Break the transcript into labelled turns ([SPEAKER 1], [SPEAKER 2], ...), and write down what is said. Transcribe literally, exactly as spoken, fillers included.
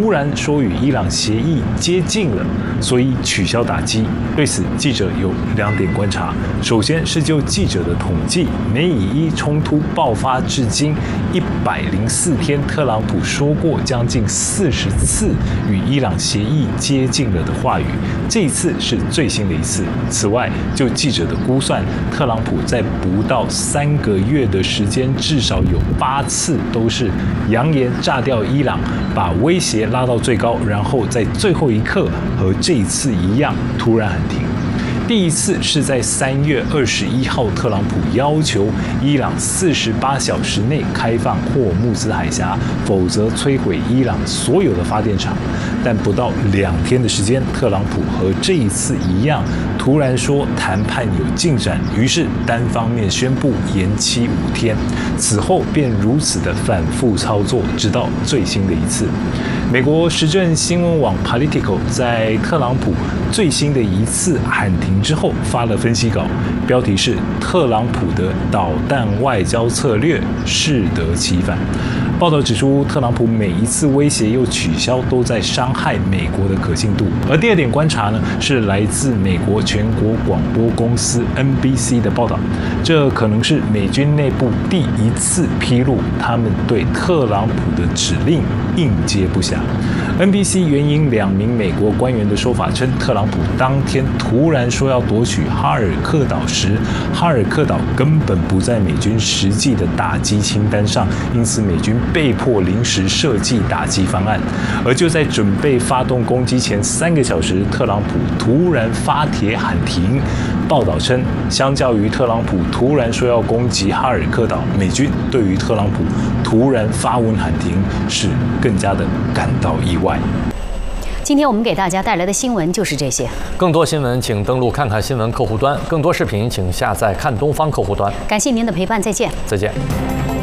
[SPEAKER 1] 突然说与伊朗协议接近了，所以取消打击。对此，记者有两点观察：首先是就记者的统计，美以伊冲突爆发至今一百零四天，特朗普说过将近四十次与伊朗协议接近了的话语，这一次是最新的一次。此外，就记者的估算，特朗普在不到三个月的时间，至少有八次都是扬言炸掉伊朗，把威胁拉到最高，然后在最后一刻和这一次一样突然喊停。第一次是在三月二十一号，特朗普要求伊朗四十八小时内开放霍尔木兹海峡，否则摧毁伊朗所有的发电厂。但不到两天的时间，特朗普和这一次一样，突然说谈判有进展，于是单方面宣布延期五天。此后便如此的反复操作，直到最新的一次。美国时政新闻网 Politico 在特朗普最新的一次喊停之后发了分析稿，标题是“特朗普的导弹外交策略适得其反”。报道指出，特朗普每一次威胁又取消，都在伤害美国的可信度。而第二点观察呢，是来自美国全国广播公司 N B C 的报道，这可能是美军内部第一次披露他们对特朗普的指令应接不暇。N B C 援引两名美国官员的说法称，特朗普当天突然说要夺取哈尔克岛时，哈尔克岛根本不在美军实际的打击清单上，因此美军被迫临时设计打击方案。而就在准备发动攻击前三个小时，特朗普突然发帖喊停。报道称，相较于特朗普突然说要攻击哈尔克岛，美军对于特朗普突然发文喊停是更加的感到意外。
[SPEAKER 2] 今天我们给大家带来的新闻就是这些。
[SPEAKER 3] 更多新闻请登录看看新闻客户端，更多视频请下载看东方客户端。
[SPEAKER 2] 感谢您的陪伴，再见。
[SPEAKER 3] 再见。